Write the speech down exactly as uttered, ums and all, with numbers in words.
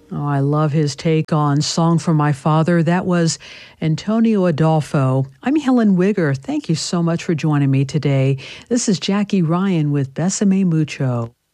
Oh, I love his take on Song for My Father. That was Antonio Adolfo. I'm Helen Wigger. Thank you so much for joining me today. This is Jackie Ryan with Besame Mucho.